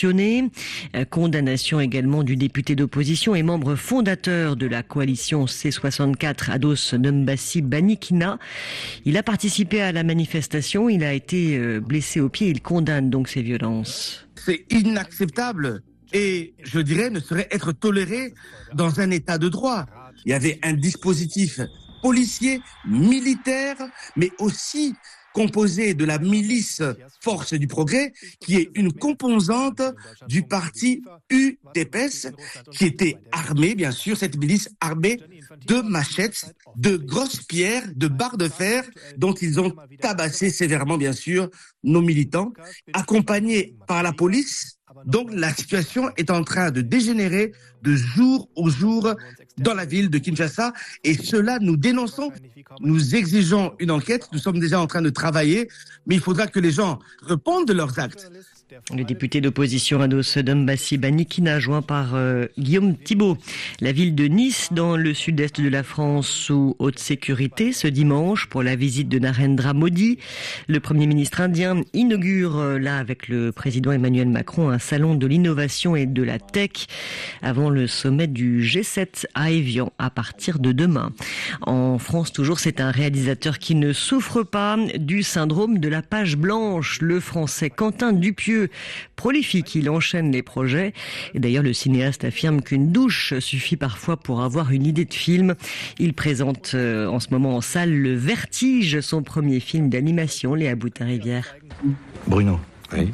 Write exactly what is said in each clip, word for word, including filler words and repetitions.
sanctionné. Condamnation également du député d'opposition et membre fondateur de la coalition C soixante-quatre, Ados Ndombassi Banikina. Il a participé à la manifestation, il a été blessé au pied, il condamne donc ces violences. C'est inacceptable et, je dirais, ne saurait être toléré dans un état de droit. Il y avait un dispositif policier, militaire, mais aussi composé de la milice Force du Progrès, qui est une composante du parti U D P S, qui était armée, bien sûr, cette milice armée de machettes, de grosses pierres, de barres de fer, dont ils ont tabassé sévèrement, bien sûr, nos militants, accompagnés par la police. Donc la situation est en train de dégénérer de jour au jour dans la ville de Kinshasa et cela nous dénonçons. Nous exigeons une enquête, nous sommes déjà en train de travailler, mais il faudra que les gens répondent de leurs actes. Le député d'opposition Ados Ndombassi Banikina, joint par euh, Guillaume Thibault. La ville de Nice, dans le sud-est de la France, sous haute sécurité, ce dimanche, pour la visite de Narendra Modi. Le Premier ministre indien inaugure, euh, là, avec le président Emmanuel Macron, un salon de l'innovation et de la tech, avant le sommet du G sept à Évian, à partir de demain. En France, toujours, c'est un réalisateur qui ne souffre pas du syndrome de la page blanche. Le Français Quentin Dupieux, prolifique, il enchaîne les projets. Et d'ailleurs, le cinéaste affirme qu'une douche suffit parfois pour avoir une idée de film. Il présente euh, en ce moment en salle Le Vertige, son premier film d'animation, Léa Boutin-Rivière. Bruno, oui.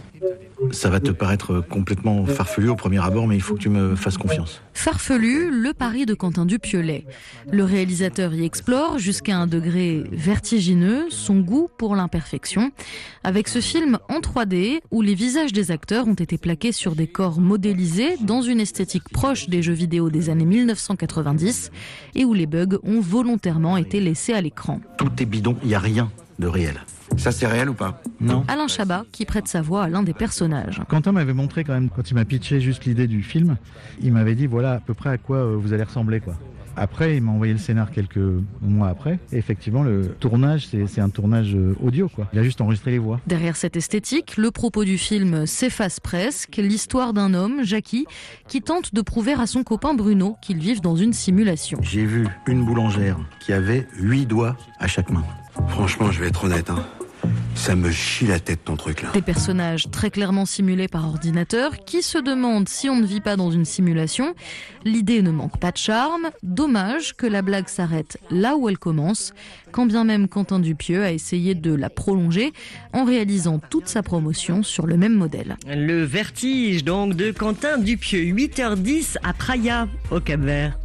Ça va te paraître complètement farfelu au premier abord, mais il faut que tu me fasses confiance. Farfelu, le pari de Quentin Dupieux. Le réalisateur y explore, jusqu'à un degré vertigineux, son goût pour l'imperfection. Avec ce film en trois D, où les visages des acteurs ont été plaqués sur des corps modélisés dans une esthétique proche des jeux vidéo des années mille neuf cent quatre-vingt-dix, et où les bugs ont volontairement été laissés à l'écran. Tout est bidon, il n'y a rien de réel. Ça, c'est réel ou pas? Non. Alain Chabat, qui prête sa voix à l'un des personnages. Quentin m'avait montré quand même, quand il m'a pitché juste l'idée du film, il m'avait dit voilà à peu près à quoi vous allez ressembler, quoi. Après, il m'a envoyé le scénar quelques mois après. Et effectivement, le tournage, c'est, c'est un tournage audio, quoi. Il a juste enregistré les voix. Derrière cette esthétique, le propos du film s'efface presque. L'histoire d'un homme, Jackie, qui tente de prouver à son copain Bruno qu'ils vivent dans une simulation. J'ai vu une boulangère qui avait huit doigts à chaque main. Franchement, je vais être honnête, hein. Ça me chie la tête ton truc là. Des personnages très clairement simulés par ordinateur qui se demandent si on ne vit pas dans une simulation. L'idée ne manque pas de charme. Dommage que la blague s'arrête là où elle commence, quand bien même Quentin Dupieux a essayé de la prolonger en réalisant toute sa promotion sur le même modèle. Le Vertige donc de Quentin Dupieux, huit heures dix à Praia au Cap-Vert.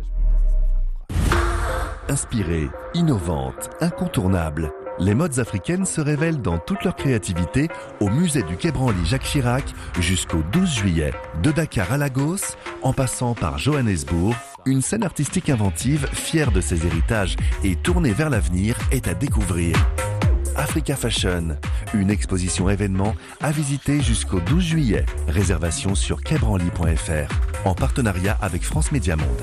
Inspirée, innovante, incontournable, les modes africaines se révèlent dans toute leur créativité au musée du Quai Branly Jacques Chirac jusqu'au douze juillet. De Dakar à Lagos, en passant par Johannesburg, une scène artistique inventive, fière de ses héritages et tournée vers l'avenir, est à découvrir. Africa Fashion, une exposition événement à visiter jusqu'au douze juillet. Réservation sur quai branly point f r, en partenariat avec France Média Monde.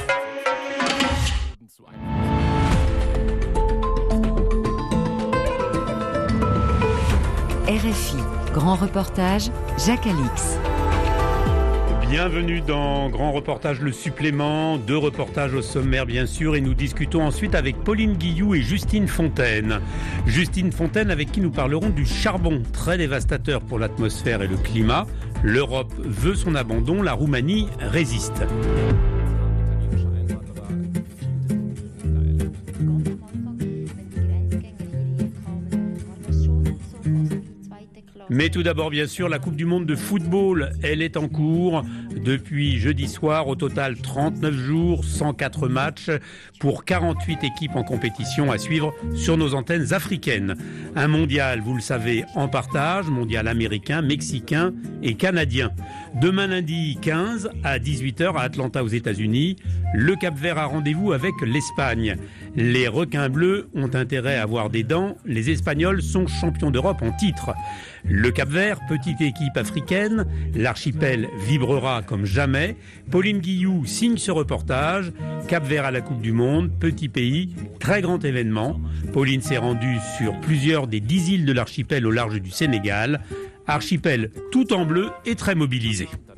R F I, grand reportage, Jacques Alix. Bienvenue dans Grand Reportage, le supplément, deux reportages au sommaire bien sûr, et nous discutons ensuite avec Pauline Guillou et Justine Fontaine. Justine Fontaine avec qui nous parlerons du charbon, très dévastateur pour l'atmosphère et le climat. L'Europe veut son abandon, la Roumanie résiste. Mais tout d'abord, bien sûr, la Coupe du Monde de football, elle est en cours depuis jeudi soir. Au total, trente-neuf jours, cent quatre matchs pour quarante-huit équipes en compétition à suivre sur nos antennes africaines. Un mondial, vous le savez, en partage, mondial américain, mexicain et canadien. Demain lundi quinze à dix-huit heures à Atlanta aux États-Unis, le Cap-Vert a rendez-vous avec l'Espagne. Les requins bleus ont intérêt à avoir des dents. Les Espagnols sont champions d'Europe en titre. Le Cap-Vert, petite équipe africaine, l'archipel vibrera comme jamais. Pauline Guillou signe ce reportage. Cap-Vert à la Coupe du Monde, petit pays, très grand événement. Pauline s'est rendue sur plusieurs des dix îles de l'archipel au large du Sénégal. Archipel tout en bleu et très mobilisé.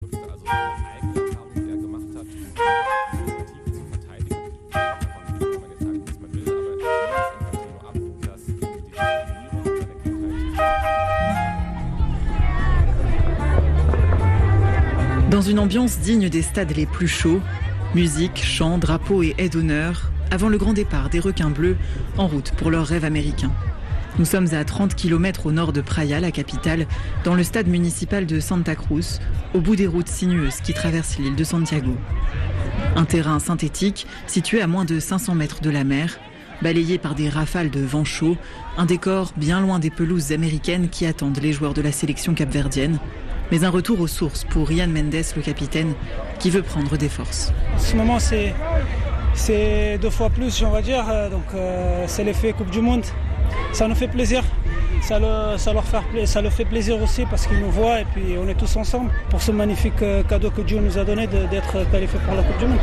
Dans une ambiance digne des stades les plus chauds, musique, chants, drapeaux et aide d'honneur, avant le grand départ des requins bleus en route pour leur rêve américain. Nous sommes à trente kilomètres au nord de Praia, la capitale, dans le stade municipal de Santa Cruz, au bout des routes sinueuses qui traversent l'île de Santiago. Un terrain synthétique situé à moins de cinq cents mètres de la mer, balayé par des rafales de vent chaud, un décor bien loin des pelouses américaines qui attendent les joueurs de la sélection capverdienne, mais un retour aux sources pour Ryan Mendes, le capitaine, qui veut prendre des forces. En ce moment, c'est, c'est deux fois plus, on va dire. Donc, euh, c'est l'effet Coupe du Monde. Ça nous fait plaisir. Ça, le, ça, leur fait, ça leur fait plaisir aussi parce qu'ils nous voient et puis on est tous ensemble pour ce magnifique cadeau que Dieu nous a donné de, d'être qualifiés pour la Coupe du Monde.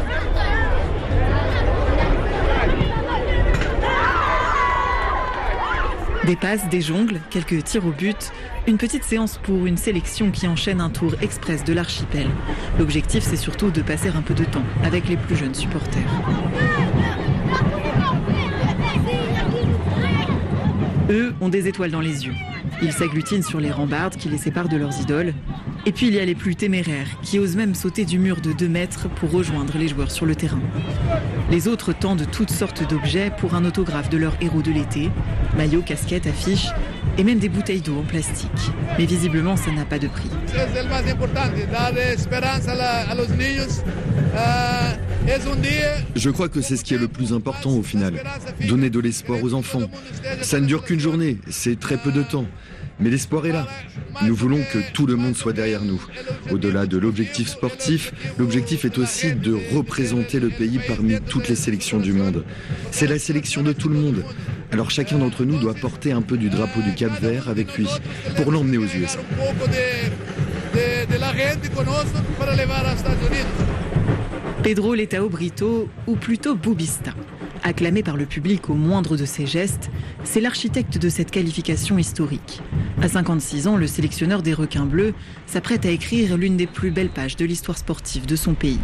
Des passes, des jongles, quelques tirs au but, une petite séance pour une sélection qui enchaîne un tour express de l'archipel. L'objectif, c'est surtout de passer un peu de temps avec les plus jeunes supporters. Eux ont des étoiles dans les yeux. Ils s'agglutinent sur les rambardes qui les séparent de leurs idoles. Et puis il y a les plus téméraires, qui osent même sauter du mur de deux mètres pour rejoindre les joueurs sur le terrain. Les autres tendent toutes sortes d'objets pour un autographe de leur héros de l'été, maillots, casquettes, affiches, et même des bouteilles d'eau en plastique. Mais visiblement, ça n'a pas de prix. Je crois que c'est ce qui est le plus important au final. Donner de l'espoir aux enfants. Ça ne dure qu'une journée, c'est très peu de temps. Mais l'espoir est là. Nous voulons que tout le monde soit derrière nous. Au-delà de l'objectif sportif, l'objectif est aussi de représenter le pays parmi toutes les sélections du monde. C'est la sélection de tout le monde. Alors chacun d'entre nous doit porter un peu du drapeau du Cap-Vert avec lui pour l'emmener aux U S A. Pedro Letao Brito, ou plutôt Boubista. Acclamé par le public au moindre de ses gestes, c'est l'architecte de cette qualification historique. À cinquante-six ans, le sélectionneur des requins bleus s'apprête à écrire l'une des plus belles pages de l'histoire sportive de son pays.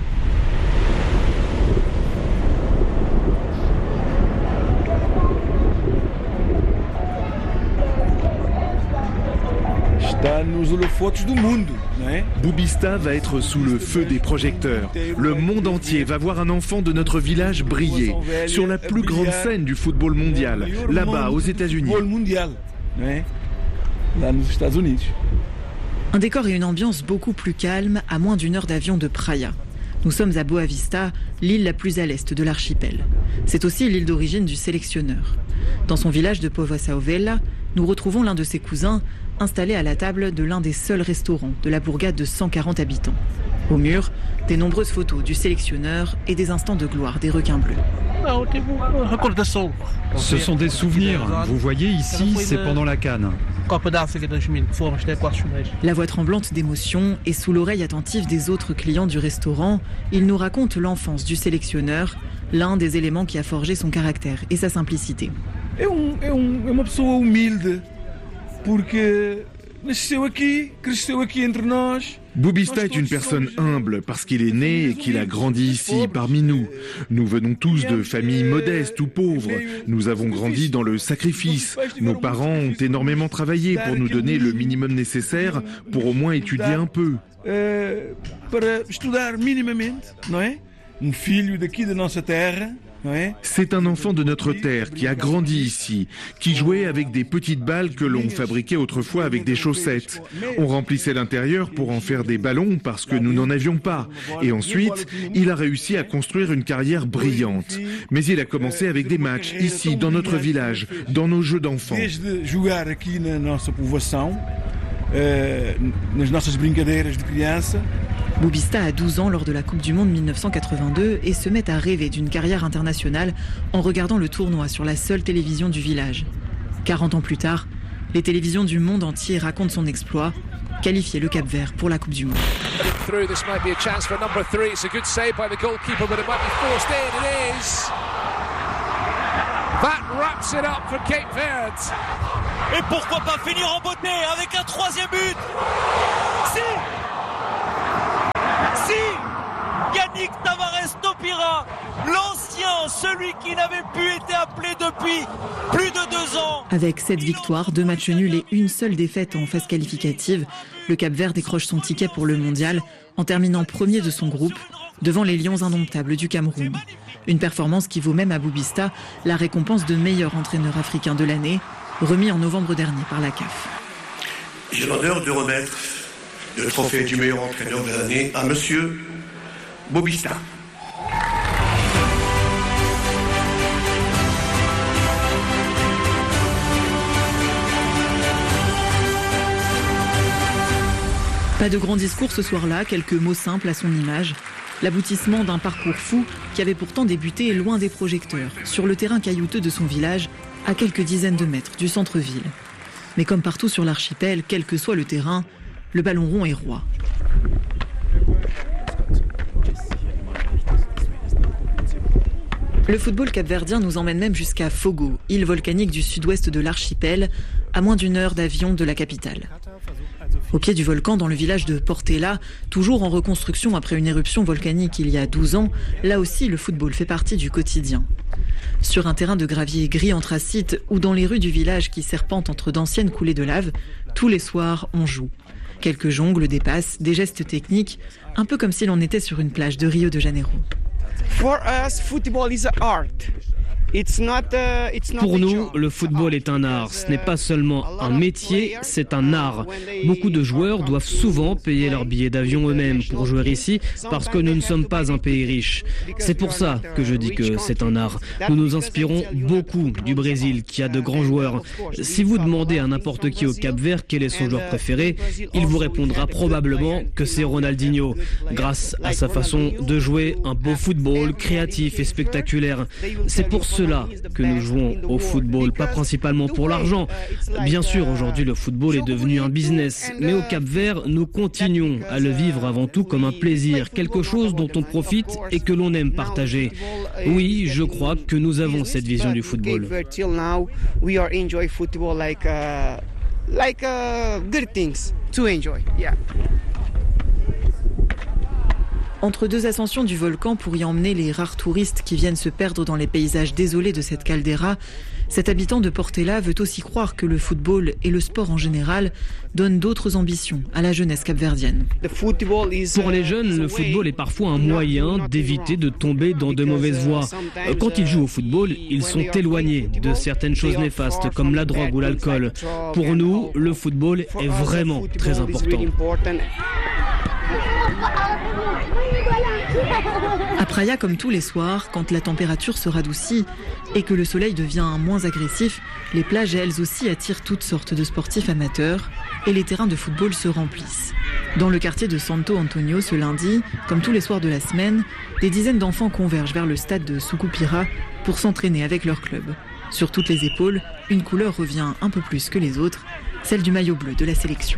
Boubista va être sous le feu des projecteurs. Le monde entier va voir un enfant de notre village briller sur la plus grande scène du football mondial, là-bas aux États-Unis. Un décor et une ambiance beaucoup plus calme à moins d'une heure d'avion de Praia. Nous sommes à Boa Vista, l'île la plus à l'est de l'archipel. C'est aussi l'île d'origine du sélectionneur. Dans son village de Povoação Velha, nous retrouvons l'un de ses cousins installé à la table de l'un des seuls restaurants de la bourgade de cent quarante habitants. Au mur, des nombreuses photos du sélectionneur et des instants de gloire des requins bleus. Ce sont des souvenirs. Vous voyez ici, c'est pendant la CAN. La voix tremblante d'émotion et sous l'oreille attentive des autres clients du restaurant, il nous raconte l'enfance du sélectionneur, l'un des éléments qui a forgé son caractère et sa simplicité. Boubista est une personne humble parce qu'il est né et qu'il a grandi ici, parmi nous. Nous venons tous de familles modestes ou pauvres. Nous avons grandi dans le sacrifice. Nos parents ont énormément travaillé pour nous donner le minimum nécessaire pour au moins étudier un peu. C'est un enfant de notre terre qui a grandi ici, qui jouait avec des petites balles que l'on fabriquait autrefois avec des chaussettes. On remplissait l'intérieur pour en faire des ballons parce que nous n'en avions pas. Et ensuite, il a réussi à construire une carrière brillante. Mais il a commencé avec des matchs ici, dans notre village, dans nos jeux d'enfants. Boubista a douze ans lors de la Coupe du Monde mille neuf cent quatre-vingt-deux et se met à rêver d'une carrière internationale en regardant le tournoi sur la seule télévision du village. quarante ans plus tard, les télévisions du monde entier racontent son exploit, qualifier le Cap-Vert pour la Coupe du Monde. Et pourquoi pas finir en beauté avec un troisième but? Si! Sucupira, l'ancien, celui qui n'avait plus été appelé depuis plus de deux ans. Avec sept victoires, deux matchs nuls et une seule défaite en phase qualificative, le Cap-Vert décroche son ticket pour le mondial en terminant premier de son groupe devant les Lions indomptables du Cameroun. Une performance qui vaut même à Boubista la récompense de meilleur entraîneur africain de l'année, remis en novembre dernier par la C A F. J'ai l'honneur de remettre le trophée du meilleur entraîneur de l'année à Monsieur Boubista. Pas de grand discours ce soir-là, quelques mots simples à son image. L'aboutissement d'un parcours fou qui avait pourtant débuté loin des projecteurs, sur le terrain caillouteux de son village, à quelques dizaines de mètres du centre-ville. Mais comme partout sur l'archipel, quel que soit le terrain, le ballon rond est roi. Le football capverdien nous emmène même jusqu'à Fogo, île volcanique du sud-ouest de l'archipel, à moins d'une heure d'avion de la capitale. Au pied du volcan, dans le village de Portela, toujours en reconstruction après une éruption volcanique il y a douze ans, là aussi le football fait partie du quotidien. Sur un terrain de gravier gris anthracite ou dans les rues du village qui serpentent entre d'anciennes coulées de lave, tous les soirs on joue. Quelques jongles, des passes, des gestes techniques, un peu comme si l'on était sur une plage de Rio de Janeiro. For us, football is art. It's not, uh, it's not Pour nous, le football est un art. Ce n'est pas seulement un métier, c'est un art. Beaucoup de joueurs doivent souvent payer leurs billets d'avion eux-mêmes pour jouer ici parce que nous ne sommes pas un pays riche. C'est pour ça que je dis que c'est un art. Nous nous inspirons beaucoup du Brésil qui a de grands joueurs. Si vous demandez à n'importe qui au Cap-Vert quel est son joueur préféré, il vous répondra probablement que c'est Ronaldinho. Grâce à sa façon de jouer un beau football créatif et spectaculaire. C'est pour cela que nous jouons au football, pas principalement pour l'argent. Bien sûr, aujourd'hui, le football est devenu un business, mais au Cap-Vert, nous continuons à le vivre avant tout comme un plaisir, quelque chose dont on profite et que l'on aime partager. Oui, je crois que nous avons cette vision du football. Entre deux ascensions du volcan pour y emmener les rares touristes qui viennent se perdre dans les paysages désolés de cette caldeira, cet habitant de Portela veut aussi croire que le football et le sport en général donnent d'autres ambitions à la jeunesse capverdienne. Pour les jeunes, le football est parfois un moyen d'éviter de tomber dans de mauvaises voies. Quand ils jouent au football, ils sont éloignés de certaines choses néfastes comme la drogue ou l'alcool. Pour nous, le football est vraiment très important. À Praia, comme tous les soirs, quand la température se radoucit et que le soleil devient moins agressif, les plages elles aussi attirent toutes sortes de sportifs amateurs et les terrains de football se remplissent. Dans le quartier de Santo Antonio ce lundi, comme tous les soirs de la semaine, des dizaines d'enfants convergent vers le stade de Sucupira pour s'entraîner avec leur club. Sur toutes les épaules, une couleur revient un peu plus que les autres, celle du maillot bleu de la sélection.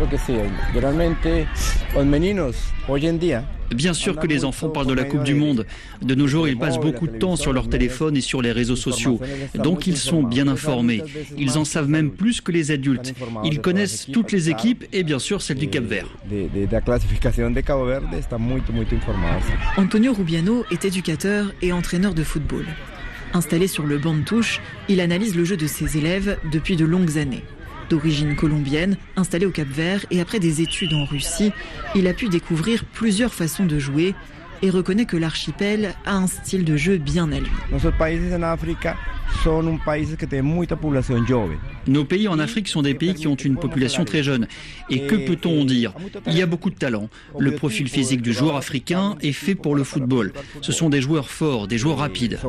Bien sûr que les enfants parlent de la Coupe du Monde. De nos jours, ils passent beaucoup de temps sur leur téléphone et sur les réseaux sociaux. Donc ils sont bien informés. Ils en savent même plus que les adultes. Ils connaissent toutes les équipes et bien sûr celle du Cap-Vert. Antonio Rubiano est éducateur et entraîneur de football. Installé sur le banc de touche, il analyse le jeu de ses élèves depuis de longues années. D'origine colombienne, installé au Cap-Vert et après des études en Russie, il a pu découvrir plusieurs façons de jouer et reconnaît que l'archipel a un style de jeu bien à lui. Nos pays en Afrique sont des pays qui ont une population très jeune. Et que peut-on en dire? Il y a beaucoup de talent. Le profil physique du joueur africain est fait pour le football. Ce sont des joueurs forts, des joueurs rapides.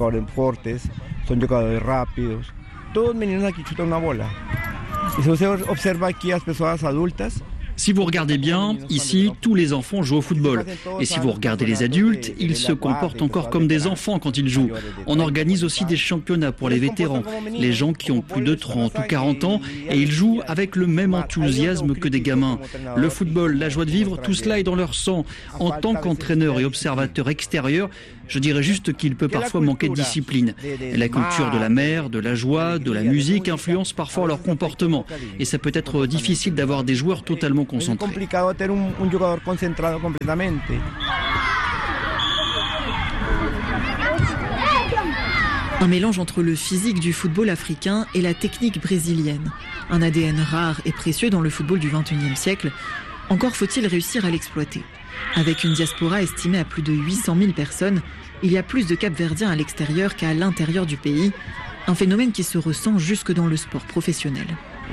Si vous regardez bien, ici, tous les enfants jouent au football. Et si vous regardez les adultes, ils se comportent encore comme des enfants quand ils jouent. On organise aussi des championnats pour les vétérans, les gens qui ont plus de trente ou quarante ans, et ils jouent avec le même enthousiasme que des gamins. Le football, la joie de vivre, tout cela est dans leur sang. En tant qu'entraîneur et observateur extérieur, je dirais juste qu'il peut parfois manquer de discipline. La culture de la mer, de la joie, de la musique influence parfois leur comportement. Et ça peut être difficile d'avoir des joueurs totalement concentrés. Un mélange entre le physique du football africain et la technique brésilienne. Un A D N rare et précieux dans le football du vingt et unième siècle. Encore faut-il réussir à l'exploiter. Avec une diaspora estimée à plus de huit cent mille personnes, il y a plus de Cap-Verdiens à l'extérieur qu'à l'intérieur du pays. Un phénomène qui se ressent jusque dans le sport professionnel.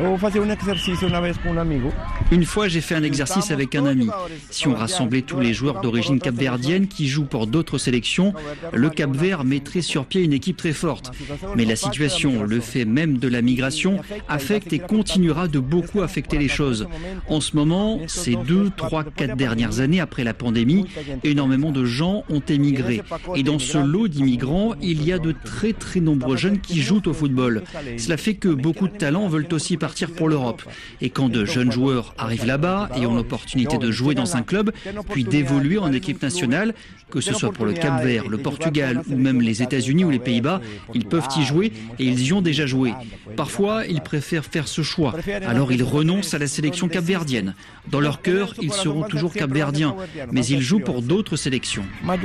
Une fois, j'ai fait un exercice avec un ami. Si on rassemblait tous les joueurs d'origine capverdienne qui jouent pour d'autres sélections, le Cap-Vert mettrait sur pied une équipe très forte. Mais la situation, le fait même de la migration, affecte et continuera de beaucoup affecter les choses. En ce moment, ces deux, trois, quatre dernières années après la pandémie, énormément de gens ont émigré. Et dans ce lot d'immigrants, il y a de très très nombreux jeunes qui jouent au football. Cela fait que beaucoup de talents veulent aussi partir pour l'Europe. Et quand de jeunes joueurs arrivent là-bas et ont l'opportunité de jouer dans un club, puis d'évoluer en équipe nationale, que ce soit pour le Cap-Vert, le Portugal ou même les États-Unis ou les Pays-Bas, ils peuvent y jouer et ils y ont déjà joué. Parfois, ils préfèrent faire ce choix. Alors ils renoncent à la sélection capverdienne. Dans leur cœur, ils seront toujours capverdiens, mais ils jouent pour d'autres sélections.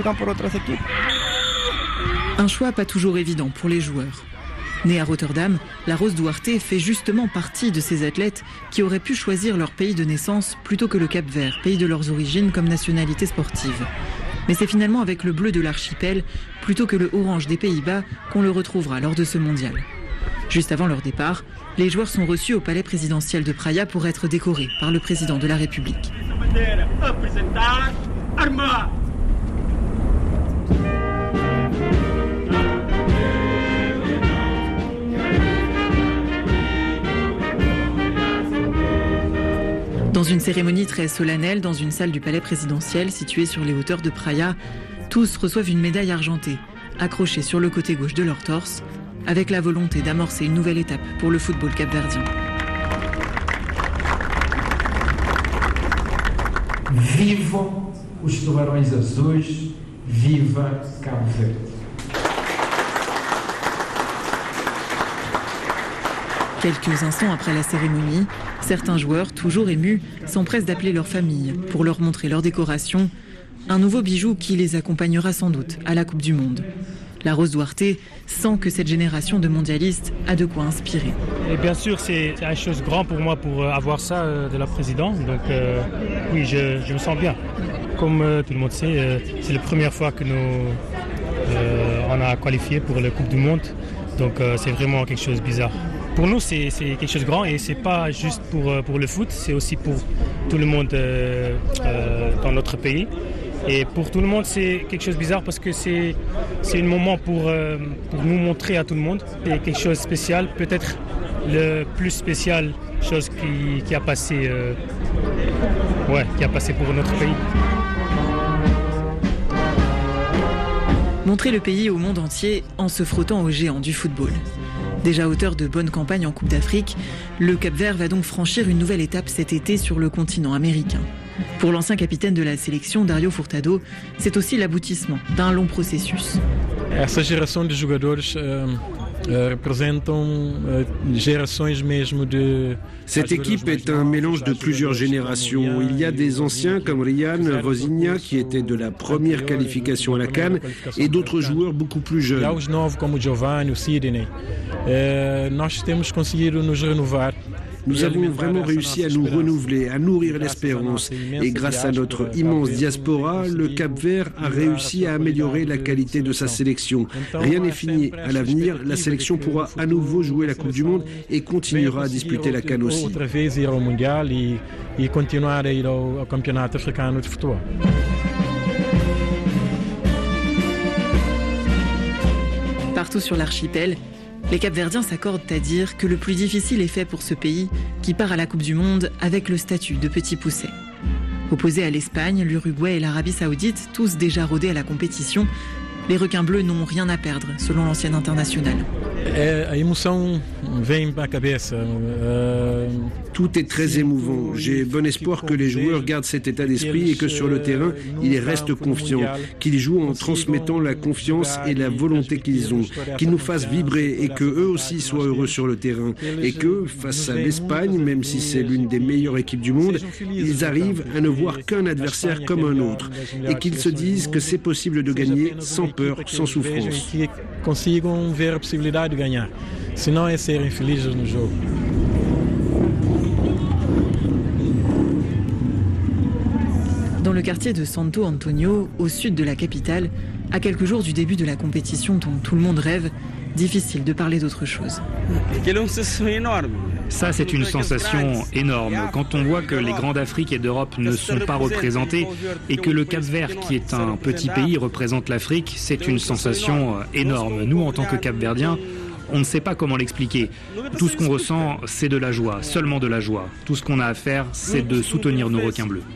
Un choix pas toujours évident pour les joueurs. Née à Rotterdam, la Rose Duarte fait justement partie de ces athlètes qui auraient pu choisir leur pays de naissance plutôt que le Cap-Vert, pays de leurs origines comme nationalité sportive. Mais c'est finalement avec le bleu de l'archipel, plutôt que le orange des Pays-Bas, qu'on le retrouvera lors de ce mondial. Juste avant leur départ, les joueurs sont reçus au palais présidentiel de Praia pour être décorés par le président de la République. Dans une cérémonie très solennelle, dans une salle du palais présidentiel située sur les hauteurs de Praia, tous reçoivent une médaille argentée, accrochée sur le côté gauche de leur torse, avec la volonté d'amorcer une nouvelle étape pour le football capverdien. Viva os tubarões azuis, viva Cabo Verde. Quelques instants après la cérémonie, certains joueurs, toujours émus, s'empressent d'appeler leur famille pour leur montrer leur décoration, un nouveau bijou qui les accompagnera sans doute à la Coupe du Monde. La Rose Duarte sent que cette génération de mondialistes a de quoi inspirer. Et bien sûr, c'est une chose grande pour moi pour avoir ça de la présidente. Donc euh, oui, je, je me sens bien. Comme euh, tout le monde sait, euh, c'est la première fois que nous euh, on a qualifié pour la Coupe du Monde. Donc euh, c'est vraiment quelque chose de bizarre. Pour nous, c'est quelque chose de grand et c'est pas juste pour, pour le foot, c'est aussi pour tout le monde euh, euh, dans notre pays. Et pour tout le monde, c'est quelque chose de bizarre parce que c'est un moment pour, euh, pour nous montrer à tout le monde. C'est quelque chose de spécial, peut-être le plus spécial chose qui, qui, a passé, euh, ouais, qui a passé pour notre pays. Montrer le pays au monde entier en se frottant aux géants du football. Déjà auteur de bonnes campagnes en Coupe d'Afrique, le Cap-Vert va donc franchir une nouvelle étape cet été sur le continent américain. Pour l'ancien capitaine de la sélection, Dario Furtado, c'est aussi l'aboutissement d'un long processus. Essa geração de jogadores représentam gerações mesmo de. Cette équipe est un mélange de plusieurs générations. Il y a des anciens comme Ryan Vozinha qui était de la première qualification à la CAN et d'autres joueurs beaucoup plus jeunes. E há os novos como o Giovanni, o Sidney. Nós temos conseguido nos renovar. Nous avons vraiment réussi à nous renouveler, à nourrir l'espérance. Et grâce à notre immense diaspora, le Cap-Vert a réussi à améliorer la qualité de sa sélection. Rien n'est fini. À l'avenir, la sélection pourra à nouveau jouer la Coupe du Monde et continuera à disputer la CAN aussi. Partout sur l'archipel, les Capverdiens s'accordent à dire que le plus difficile est fait pour ce pays qui part à la Coupe du Monde avec le statut de petit pousset. Opposés à l'Espagne, l'Uruguay et l'Arabie Saoudite, tous déjà rodés à la compétition, les requins bleus n'ont rien à perdre, selon l'ancienne internationale. Tout est très émouvant. J'ai bon espoir que les joueurs gardent cet état d'esprit et que sur le terrain, ils restent confiants, qu'ils jouent en transmettant la confiance et la volonté qu'ils ont, qu'ils nous fassent vibrer et que eux aussi soient heureux sur le terrain et que, face à l'Espagne, même si c'est l'une des meilleures équipes du monde, ils arrivent à ne voir qu'un adversaire comme un autre et qu'ils se disent que c'est possible de gagner sans peur, sans souffrance. Que consigam ver a possibilidade de ganhar. Senão é serem felizes no jogo. Dans le quartier de Santo Antonio, au sud de la capitale, à quelques jours du début de la compétition dont tout le monde rêve, difficile de parler d'autre chose. Ça, c'est une sensation énorme. Quand on voit que les grands d'Afrique et d'Europe ne sont pas représentés et que le Cap-Vert, qui est un petit pays, représente l'Afrique, c'est une sensation énorme. Nous, en tant que Cap-Verdiens, on ne sait pas comment l'expliquer. Tout ce qu'on ressent, c'est de la joie, seulement de la joie. Tout ce qu'on a à faire, c'est de soutenir nos requins bleus.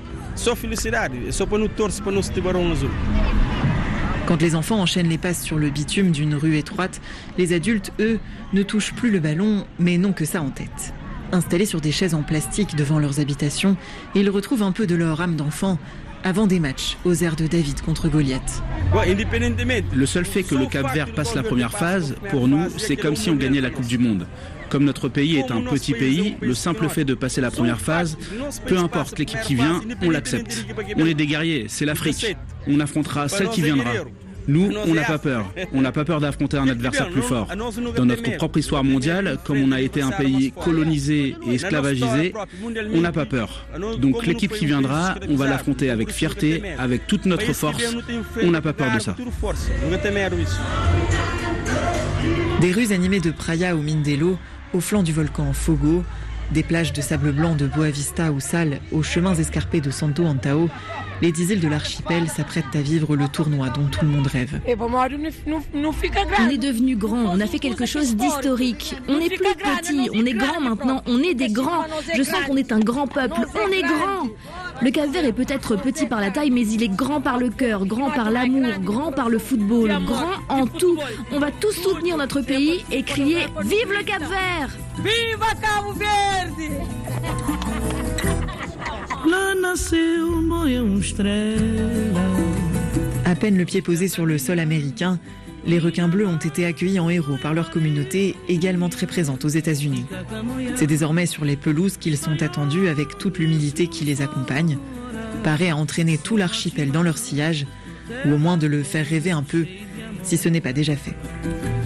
Quand les enfants enchaînent les passes sur le bitume d'une rue étroite, les adultes, eux, ne touchent plus le ballon, mais n'ont que ça en tête. Installés sur des chaises en plastique devant leurs habitations, ils retrouvent un peu de leur âme d'enfant avant des matchs aux airs de David contre Goliath. Le seul fait que le Cap-Vert passe la première phase, pour nous, c'est comme si on gagnait la Coupe du Monde. Comme notre pays est un petit pays, le simple fait de passer la première phase, peu importe l'équipe qui vient, on l'accepte. On est des guerriers, c'est l'Afrique. On affrontera celle qui viendra. Nous, on n'a pas peur. On n'a pas peur d'affronter un adversaire plus fort. Dans notre propre histoire mondiale, comme on a été un pays colonisé et esclavagisé, on n'a pas peur. Donc l'équipe qui viendra, on va l'affronter avec fierté, avec toute notre force. On n'a pas peur de ça. Des rues animées de Praia ou Mindelo, au flanc du volcan Fogo, des plages de sable blanc de Boa Vista ou Sal aux chemins escarpés de Santo Antão, les dix îles de l'archipel s'apprêtent à vivre le tournoi dont tout le monde rêve. On est devenu grand, on a fait quelque chose d'historique. On n'est plus petit, on est grand maintenant, on est des grands. Je sens qu'on est un grand peuple, on est grand. Le Cap-Vert est peut-être petit par la taille, mais il est grand par le cœur, grand par l'amour, grand par le football, grand en tout. On va tous soutenir notre pays et crier « Vive le Cap-Vert !» Viva Cabo Verde! À peine le pied posé sur le sol américain, les requins bleus ont été accueillis en héros par leur communauté, également très présente aux États-Unis. C'est désormais sur les pelouses qu'ils sont attendus avec toute l'humilité qui les accompagne, parés à entraîner tout l'archipel dans leur sillage, ou au moins de le faire rêver un peu, si ce n'est pas déjà fait.